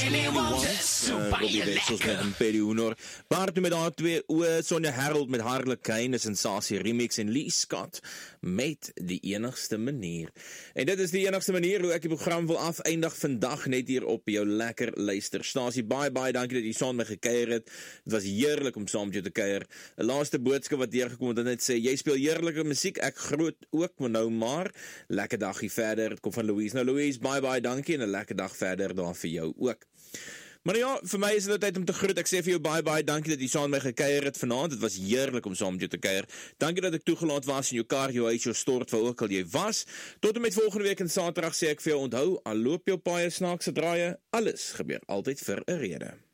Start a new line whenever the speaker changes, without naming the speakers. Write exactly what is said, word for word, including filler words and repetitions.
Robbie Wessels met Imperi Honor. Bart met haar twee oë, Sonja Harold met Harlequin, 'n sensasie remix en Lee Scott met Die Enigste Manier. En dit is die enigste manier hoe ek die program wil afeindig vandag net hier op jou lekker luisterstasie. Baie baie dankie dat jy saam met my gekuier het. Dit was heerlik om saam met jou te kuier. 'n Laaste boodskap wat deurgekom het, dit net sê jy speel heerlike musiek, ek groot ook, maar nou maar lekker dagie verder. Dit kom van Louise. Nou Louise, baie baie dankie en 'n lekker dag verder daar vir jou ook. Maar ja, vir my is dit tyd om te groet. Ek sê vir jou baie baie dankie dat jy saam met my gekuier het vanaand. Dit was heerlik om saam met jou te kuier. Dankie dat ek toegelaat was in jou kar, jou huis, jou stort, waar ook al jy was. Tot en met volgende week en Saterdag sê ek vir jou onthou, al loop jou paai snaakse draaie, alles gebeur altyd vir 'n rede.